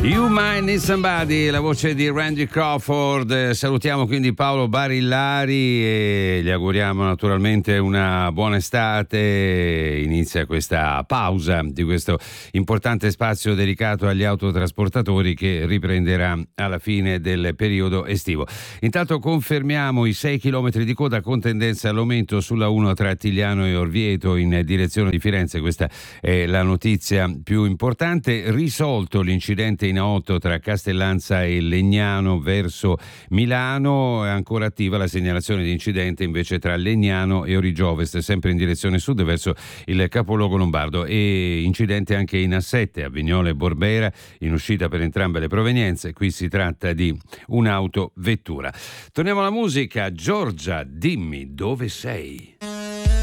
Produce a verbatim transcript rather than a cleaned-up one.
You Might Need Somebody, la voce di Randy Crawford. Salutiamo quindi Paolo Barillari e gli auguriamo naturalmente una buona estate. Inizia questa pausa di questo importante spazio dedicato agli autotrasportatori che riprenderà alla fine del periodo estivo. Intanto confermiamo i sei chilometri di coda con tendenza all'aumento sulla uno tra Attigliano e Orvieto in direzione di Firenze. Questa è la notizia più importante. Risolto l'incidente in A otto tra Castellanza e Legnano verso Milano, è ancora attiva la segnalazione di incidente invece tra Legnano e Origiovest, sempre in direzione sud verso il capoluogo lombardo, e incidente anche in A sette a Vignola e Borbera in uscita per entrambe le provenienze. Qui si tratta di un'autovettura. Torniamo alla musica. Giorgia, dimmi dove sei.